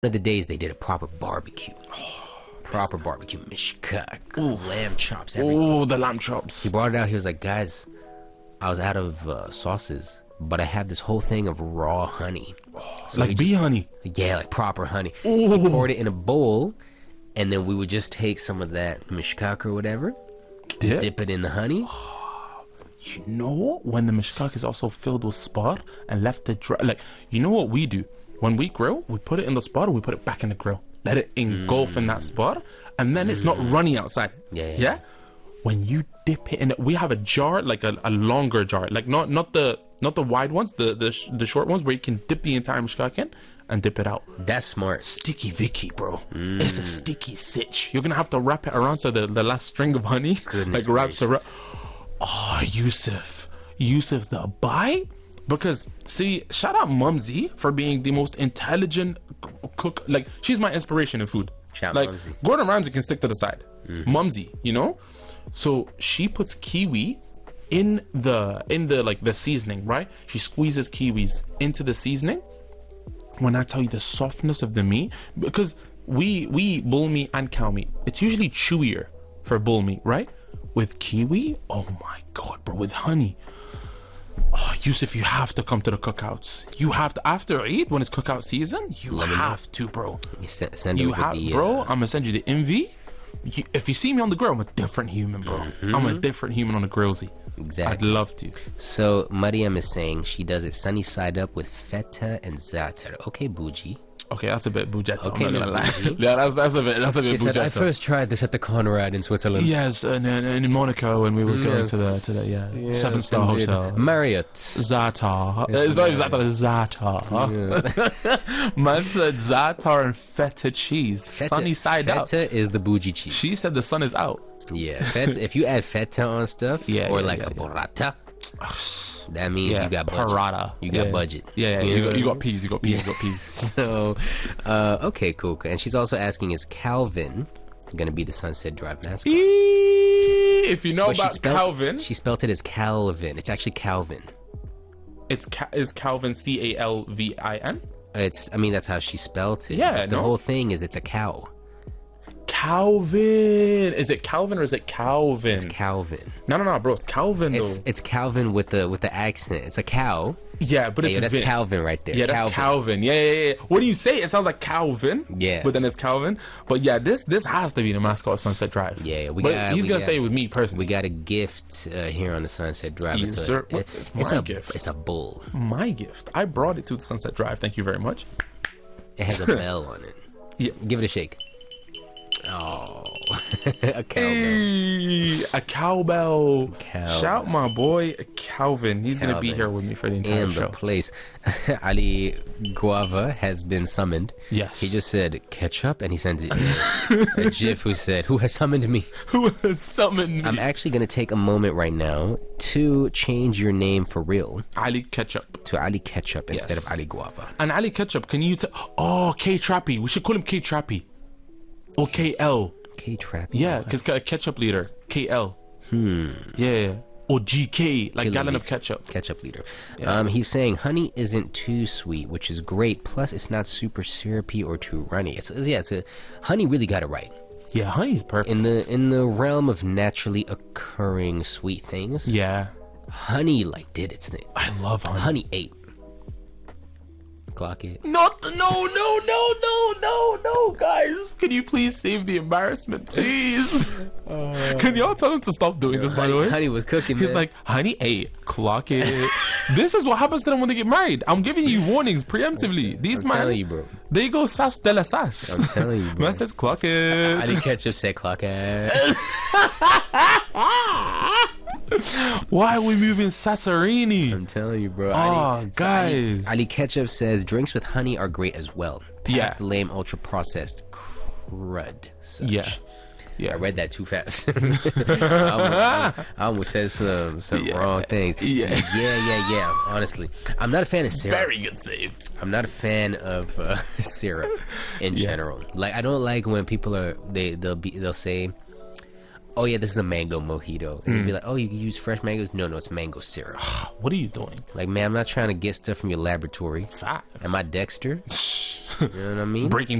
of the days they did a proper barbecue. Proper barbecue. Mishkak. Lamb chops, everything. Oh, the lamb chops. He brought it out. He was like, guys, I was out of sauces, but I have this whole thing of raw honey. So Like bee honey. Yeah, like proper honey. He poured it in a bowl, and then we would just take some of that mishkak or whatever, dip it in the honey. You know, when the mishkak is also filled with spar and left to dry, like, you know what we do? When we grill, we put it in the spar, we put it back in the grill. Let it engulf in that spar, and then it's not runny outside. Yeah. When you dip it in, we have a jar, like a longer jar, like not the wide ones, the short ones where you can dip the entire mishkak in and dip it out. That's smart. Sticky Vicky, bro. It's a sticky sitch. You're gonna have to wrap it around so the last string of honey wraps around. Oh, Yusuf the bite. Because, see, shout out Mumsy for being the most intelligent cook. Like, she's my inspiration in food. Shout like, Mumsy. Gordon Ramsay can stick to the side. Mumsy, you know? So, she puts kiwi in the seasoning, right? She squeezes kiwis into the seasoning. When I tell you the softness of the meat, because we eat bull meat and cow meat. It's usually chewier for bull meat, right? With kiwi, oh my God, bro, with honey. Oh, Yusuf, you have to come to the cookouts. You have to, after Eid, when it's cookout season, you have to, bro. Send you over have, the, bro. I'm gonna send you the envy. If you see me on the grill, I'm a different human, bro. I'm a different human on the grillsy. Exactly. I'd love to. So Mariam is saying she does it sunny side up with feta and za'atar. Okay, bougie. Okay, that's a bit bougetto. Okay, I'm not gonna lie. Miss Yeah, that's a bit She said, bougetto. I first tried this at the Conrad in Switzerland. Yes, and in Monaco when we was going to the 7-star hotel. Marriott. Za'atar. It's not even Za'atar, it's Za'atar. Man said Za'atar and feta cheese. Sunny side out. Feta is the bougie cheese. She said the sun is out. Yeah, feta, if you add feta on stuff, a burrata, that means you got budget. Parata. You got budget. Yeah, you got peas. You got peas. So, okay, cool. And she's also asking, is Calvin gonna be the Sunset Drive mascot? If you know about Calvin, she spelled it as Calvin. It's actually Calvin. Is Calvin Calvin? I mean, that's how she spelled it. Yeah, the whole thing is it's a cow. Calvin. Is it Calvin or is it Calvin? It's Calvin. No, bro. It's Calvin though. It's Calvin with the accent. It's a cow. Yeah, but it's that's Calvin right there. Yeah, that's Calvin. Yeah. What do you say? It sounds like Calvin. Yeah. But then it's Calvin. But yeah, this has to be the mascot of Sunset Drive. Yeah, he's gonna stay with me personally. We got a gift here on the Sunset Drive. Yes, sir. It's my gift. It's a bull. My gift. I brought it to the Sunset Drive. Thank you very much. It has a bell on it. Yeah. Give it a shake. Oh, a cowbell. Hey, a cowbell. Shout my boy Calvin. He's going to be here with me for the entire show. In the place. Ali Guava has been summoned. Yes. He just said, ketchup, and he sends it a GIF who said, who has summoned me? Who has summoned me? I'm actually going to take a moment right now to change your name for real. Ali Ketchup. To Ali Ketchup instead of Ali Guava. And Ali Ketchup, can you oh, K-Trappy. We should call him K-Trappy. Or KL. K-Trappy. Yeah, because ketchup leader. KL. Yeah. Or GK, like gallon of ketchup. Ketchup leader. Yeah. He's saying honey isn't too sweet, which is great. Plus, it's not super syrupy or too runny. Honey really got it right. Yeah, honey's perfect. In the realm of naturally occurring sweet things. Yeah. Honey did its thing. I love honey. Honey ate. Clock it. No, guys. Can you please save the embarrassment, please? Can y'all tell him to stop doing this, by the way? Honey was cooking, He's man. like, honey ate. Clock it. This is what happens to them when they get married. I'm giving you warnings preemptively. These man, telling you, bro. They go sass de la sass. I'm telling you, bro. Man says, clock it. Ali Ketchup said, clock it. Why are we moving Sasserini? I'm telling you, bro. Guys. Ali Ketchup says drinks with honey are great as well. Past the lame ultra processed crud. Such. Yeah. I read that too fast. I almost said some wrong things. Yeah. Honestly, I'm not a fan of syrup. Very good save. I'm not a fan of syrup in general. Like, I don't like when people they'll say, oh yeah, this is a mango mojito, and you'll be like, oh, you can use fresh mangoes. No, it's mango syrup. What are you doing? Like, man, I'm not trying to get stuff from your laboratory. Facts. Am I Dexter? You know what I mean? Breaking